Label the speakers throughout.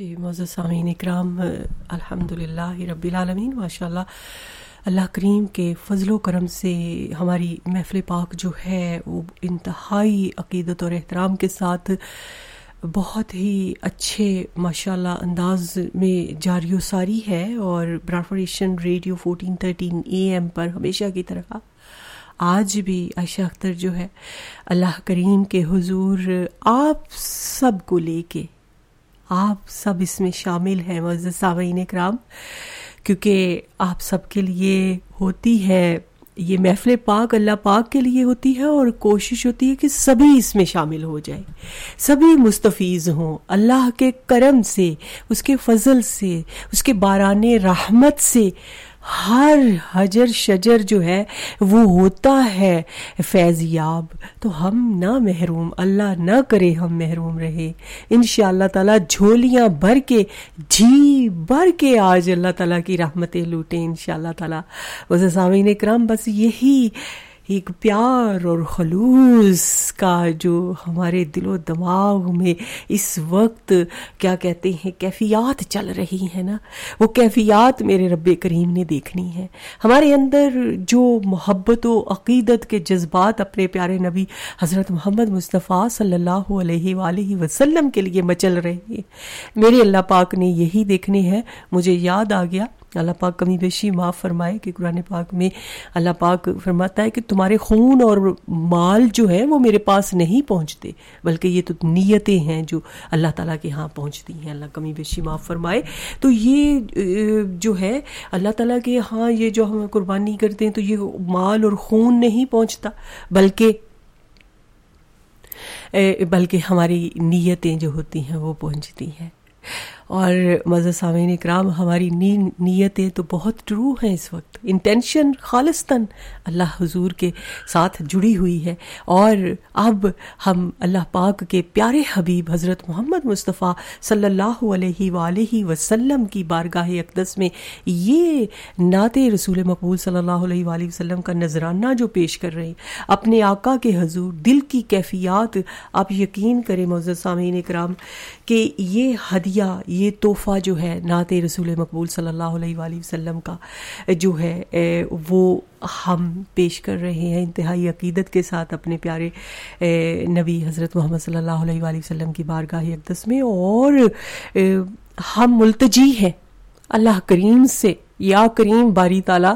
Speaker 1: جی معزز سامعین اکرام، الحمدللہ رب العالمین، ماشاءاللہ اللہ کریم کے فضل و کرم سے ہماری محفل پاک جو ہے وہ انتہائی عقیدت اور احترام کے ساتھ بہت ہی اچھے ماشاءاللہ انداز میں جاری و ساری ہے، اور براڈفورڈ ریڈیو 1413 AM پر ہمیشہ کی طرح آج بھی عائشہ اختر جو ہے اللہ کریم کے حضور آپ سب کو لے کے، آپ سب اس میں شامل ہیں معزز سامعین اکرام، کیونکہ آپ سب کے لیے ہوتی ہے یہ محفل پاک، اللہ پاک کے لیے ہوتی ہے، اور کوشش ہوتی ہے کہ سبھی اس میں شامل ہو جائیں، سبھی مستفیض ہوں اللہ کے کرم سے، اس کے فضل سے، اس کے باران رحمت سے۔ ہر حجر شجر جو ہے وہ ہوتا ہے فیض یاب، تو ہم نہ محروم، اللہ نہ کرے ہم محروم رہے، انشاءاللہ تعالی جھولیاں بھر کے، جی بھر کے آج اللہ تعالیٰ کی رحمتیں لوٹیں انشاءاللہ تعالی۔ ویسے سامعین اکرام، بس یہی ایک پیار اور خلوص کا جو ہمارے دل و دماغ میں اس وقت کیا کہتے ہیں کیفیات چل رہی ہیں نا، وہ کیفیات میرے رب کریم نے دیکھنی ہے۔ ہمارے اندر جو محبت و عقیدت کے جذبات اپنے پیارے نبی حضرت محمد مصطفیٰ صلی اللہ علیہ وآلہ وسلم کے لیے مچل رہے ہیں، میرے اللہ پاک نے یہی دیکھنے ہیں۔ مجھے یاد آ گیا، اللہ پاک کمی بیشی معاف فرمائے، کہ قرآن پاک میں اللہ پاک فرماتا ہے کہ تمہارے خون اور مال جو ہے وہ میرے پاس نہیں پہنچتے، بلکہ یہ تو نیتیں ہیں جو اللہ تعالیٰ کے ہاں پہنچتی ہیں، اللہ کمی بیشی معاف فرمائے۔ تو یہ جو ہے اللہ تعالیٰ کے ہاں یہ جو ہم قربانی کرتے ہیں تو یہ مال اور خون نہیں پہنچتا، بلکہ ہماری نیتیں جو ہوتی ہیں وہ پہنچتی ہیں۔ اور معزز سامعین اکرام، ہماری نیتیں تو بہت ٹرو ہیں، اس وقت انٹینشن خالصتاً اللہ حضور کے ساتھ جڑی ہوئی ہے، اور اب ہم اللہ پاک کے پیارے حبیب حضرت محمد مصطفیٰ صلی اللہ علیہ وآلہ وسلم کی بارگاہ اقدس میں یہ نعت رسول مقبول صلی اللہ علیہ وآلہ وسلم کا نذرانہ جو پیش کر رہے ہیں اپنے آقا کے حضور، دل کی کیفیات آپ یقین کریں معزز سامعین اکرام کہ یہ ہدیہ، یہ تحفہ جو ہے نعت رسول مقبول صلی اللہ علیہ وآلہ وسلم کا جو ہے وہ ہم پیش کر رہے ہیں انتہائی عقیدت کے ساتھ اپنے پیارے نبی حضرت محمد صلی اللہ علیہ وآلہ وسلم کی بارگاہ اقدس میں، اور ہم ملتجی ہیں اللہ کریم سے، یا کریم باری تعالی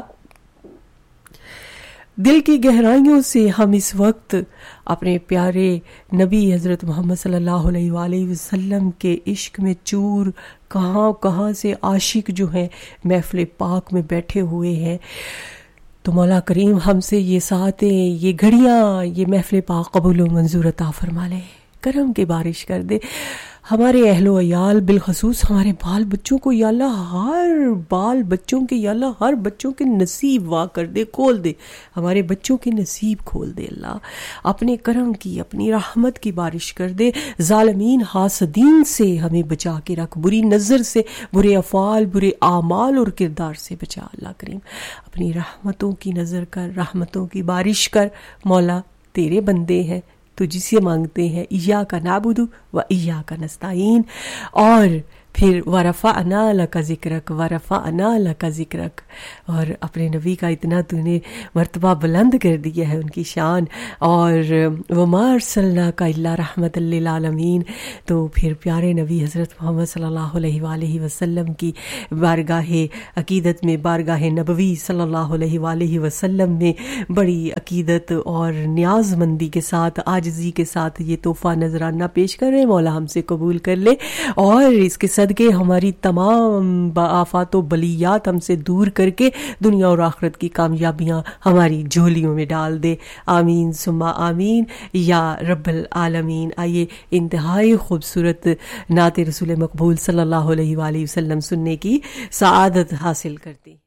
Speaker 1: دل کی گہرائیوں سے ہم اس وقت اپنے پیارے نبی حضرت محمد صلی اللہ علیہ وآلہ وسلم کے عشق میں چور، کہاں کہاں سے عاشق جو ہیں محفل پاک میں بیٹھے ہوئے ہیں۔ تو مولا کریم ہم سے یہ ساعتیں، یہ گھڑیاں، یہ محفل پاک قبول و منظور عطا فرما لے، کرم کی بارش کر دے۔ ہمارے اہل و عیال، بالخصوص ہمارے بال بچوں کو یا اللہ، ہر بال بچوں کے یا اللہ ہر بچوں کے نصیب وا کر دے، کھول دے، ہمارے بچوں کے نصیب کھول دے اللہ، اپنے کرم کی، اپنی رحمت کی بارش کر دے، ظالمین حاسدین سے ہمیں بچا کے رکھ، بری نظر سے، برے افعال، برے اعمال اور کردار سے بچا اللہ کریم، اپنی رحمتوں کی نظر کر، رحمتوں کی بارش کر۔ مولا تیرے بندے ہیں، تجھ سے مانگتے ہیں، ایاک نعبد و ایاک نستعین، اور پھر وَرَفَعْنَا لَكَ ذِكْرَكَ وَرَفَعْنَا لَكَ ذِكْرَكَ، اور اپنے نبی کا اتنا تو نے مرتبہ بلند کر دیا ہے ان کی شان، اور وَمَا أَرْسَلْنَاكَ إِلَّا رَحْمَةً لِّلْعَالَمِينَ، تو پھر پیارے نبی حضرت محمد صلی اللہ علیہ وآلہ وسلم کی بارگاہ عقیدت میں، بارگاہ نبوی صلی اللہ علیہ وآلہ وسلم میں بڑی عقیدت اور نیاز مندی کے ساتھ، عاجزی کے ساتھ یہ تحفہ نذرانہ پیش کر رہے ہیں، مولا ہم سے قبول کر لے، اور اس کے صدقے ہماری تمام آفات و بلیات ہم سے دور کر کے دنیا اور آخرت کی کامیابیاں ہماری جھولیوں میں ڈال دے، آمین ثم آمین یا رب العالمین۔ آئیے انتہائی خوبصورت نعت رسول مقبول صلی اللہ علیہ وآلہ وسلم سننے کی سعادت حاصل کرتے ہیں۔